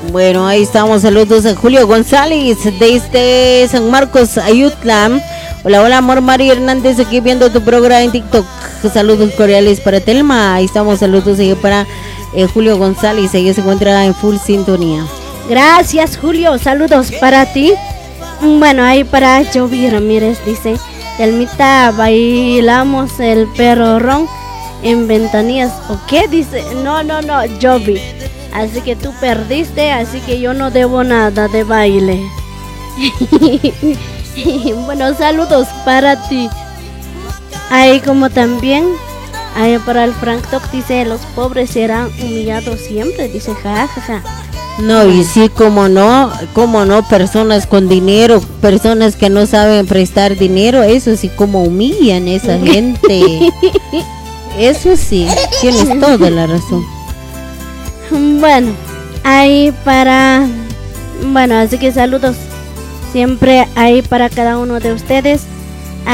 Bueno, ahí estamos. Saludos a Julio González desde San Marcos, Ayutla. Hola, hola, amor María Hernández, aquí viendo tu programa en TikTok. Saludos cordiales para Telma. Ahí estamos, saludos ahí para Julio González. Ella se encuentra en full sintonía. Gracias, Julio. Saludos para ti. Bueno, ahí para Jovi Ramírez dice: Telmita, bailamos el perro ron en ventanillas. ¿O qué? Dice, no, Jovi. Así que tú perdiste, así que yo no debo nada de baile. Bueno, saludos para ti. Ahí como también, ahí para el Frank Talk dice: los pobres serán humillados siempre. Dice, jajaja. No, y sí, como no, personas con dinero, personas que no saben prestar dinero, eso sí, como humillan a esa gente. Eso sí, tienes toda la razón. Bueno, ahí para... Bueno, así que saludos siempre ahí para cada uno de ustedes.